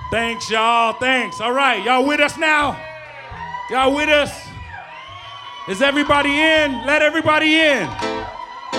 Thanks, y'all. Thanks. All right, y'all with us now? Y'all with us? Is everybody in? Let everybody in.